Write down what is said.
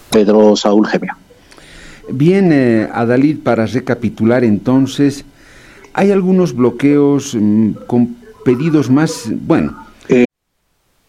Pedro Saúl Gemio. Bien, Adalid, para recapitular entonces, hay algunos bloqueos con pedidos más, bueno,